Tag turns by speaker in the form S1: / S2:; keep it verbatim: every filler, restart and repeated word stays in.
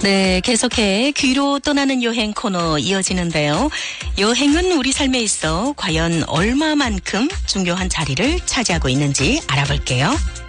S1: 네, 계속해 귀로 떠나는 여행 코너 이어지는데요. 여행은 우리 삶에 있어 과연 얼마만큼 중요한 자리를 차지하고 있는지 알아볼게요.